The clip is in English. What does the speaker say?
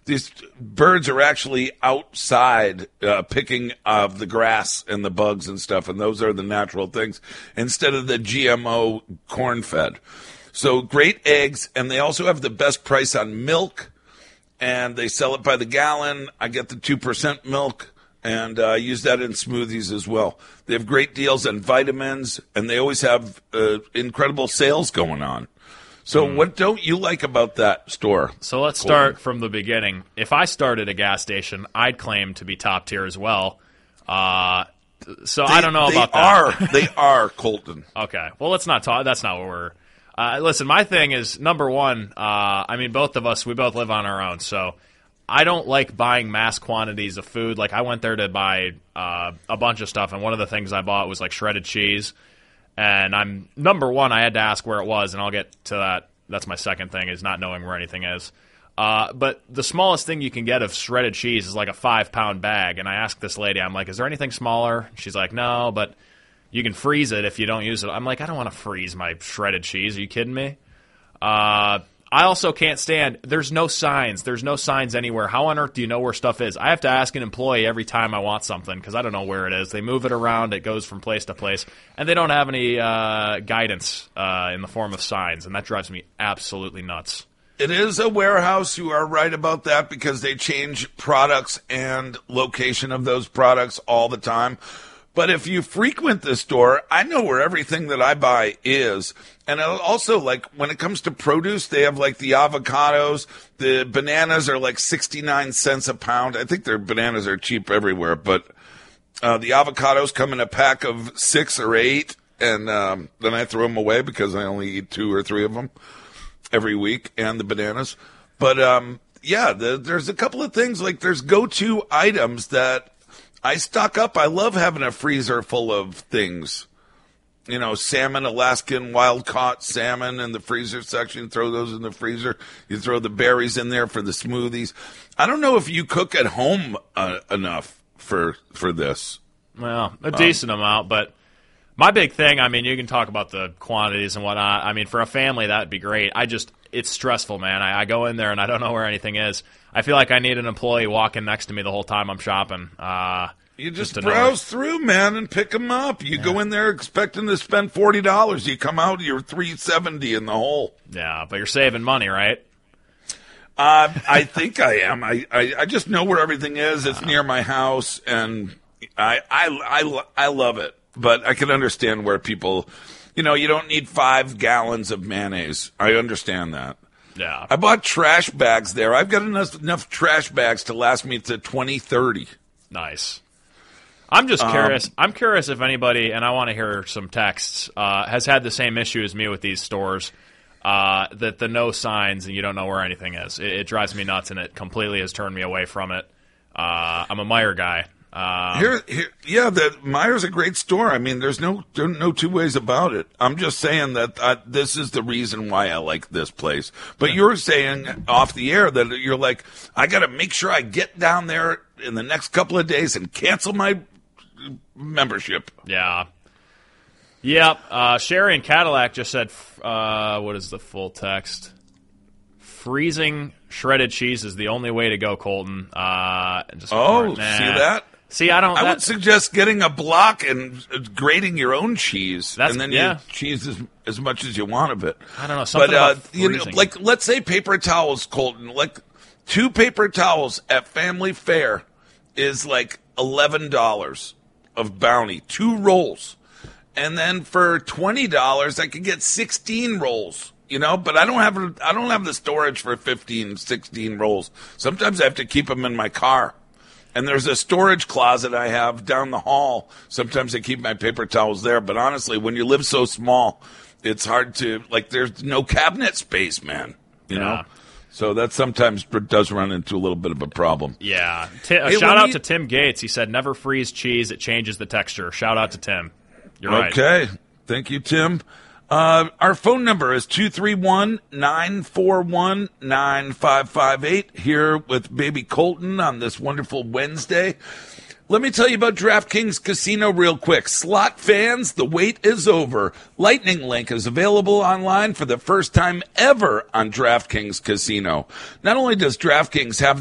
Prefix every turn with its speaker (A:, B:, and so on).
A: these birds are actually outside picking of the grass and the bugs and stuff, and those are the natural things instead of the GMO corn-fed. So great eggs, and they also have the best price on milk, and they sell it by the gallon. I get the 2% milk, and I use that in smoothies as well. They have great deals on vitamins, and they always have incredible sales going on. So what don't you like about that store?
B: So let's start from the beginning. If I started a gas station, I'd claim to be top tier as well. I don't know about that.
A: They are, Colton.
B: Okay. Well, let's not talk. That's not what we're... listen, my thing is, number one, both of us, we both live on our own, so I don't like buying mass quantities of food. Like, I went there to buy a bunch of stuff, and one of the things I bought was, like, shredded cheese. And number one, I had to ask where it was, and I'll get to that. That's my second thing, is not knowing where anything is. But the smallest thing you can get of shredded cheese is like a 5-pound bag. And I asked this lady, I'm like, is there anything smaller? She's like, no, but you can freeze it if you don't use it. I'm like, I don't want to freeze my shredded cheese. Are you kidding me? I also can't stand, there's no signs. There's no signs anywhere. How on earth do you know where stuff is? I have to ask an employee every time I want something because I don't know where it is. They move it around. It goes from place to place. And they don't have any guidance in the form of signs. And that drives me absolutely nuts.
A: It is a warehouse. You are right about that because they change products and location of those products all the time. But if you frequent the store, I know where everything that I buy is. And also, like, when it comes to produce, they have, like, the avocados. The bananas are, like, 69 cents a pound. I think their bananas are cheap everywhere. But the avocados come in a pack of 6 or 8. And then I throw them away because I only eat 2 or 3 of them every week, and the bananas. But, there's a couple of things. Like, there's go-to items that I stock up. I love having a freezer full of things. You know, salmon, Alaskan wild-caught salmon in the freezer section. Throw those in the freezer. You throw the berries in there for the smoothies. I don't know if you cook at home enough for this.
B: Well, a decent amount, but my big thing, you can talk about the quantities and whatnot. For a family, that would be great. It's stressful, man. I go in there and I don't know where anything is. I feel like I need an employee walking next to me the whole time I'm shopping.
A: You just browse through, man, and pick them up. You go in there expecting to spend $40. You come out, you're $3.70 in the hole.
B: Yeah, but you're saving money, right?
A: I think I am. I just know where everything is. It's near my house, and I love it. But I can understand where people, you don't need 5 gallons of mayonnaise. I understand that.
B: Yeah.
A: I bought trash bags there. I've got enough trash bags to last me to 2030.
B: Nice. I'm just curious. I'm curious if anybody, and I want to hear some texts, has had the same issue as me with these stores, that the no signs and you don't know where anything is. It drives me nuts, and it completely has turned me away from it. I'm a Meijer guy.
A: The Meijer's a great store. There's no 2 ways about it. I'm just saying that this is the reason why I like this place. But you're saying off the air that you're like, I got to make sure I get down there in the next couple of days and cancel my membership.
B: Yeah. Yep. Sherry in Cadillac just said, what is the full text? Freezing shredded cheese is the only way to go, Colton.
A: See that?
B: See, I
A: would suggest getting a block and grating your own cheese, and then you cheese as much as you want of it.
B: I don't know. Something about freezing.
A: Let's say paper towels, Colton. Like 2 paper towels at Family Fare is like $11 of Bounty, 2 rolls, and then for $20 I could get 16 rolls. But I don't have the storage for 15, 16 rolls. Sometimes I have to keep them in my car. And there's a storage closet I have down the hall. Sometimes I keep my paper towels there. But honestly, when you live so small, it's hard to, there's no cabinet space, man. You know? So that sometimes does run into a little bit of a problem.
B: Yeah. Shout out to Tim Gates. He said, never freeze cheese. It changes the texture. Shout out to Tim. You're right.
A: Okay. Thank you, Tim. Our phone number is 231-941-9558 here with baby Colton on this wonderful Wednesday. Let me tell you about DraftKings Casino real quick. Slot fans, the wait is over. Lightning Link is available online for the first time ever on DraftKings Casino. Not only does DraftKings have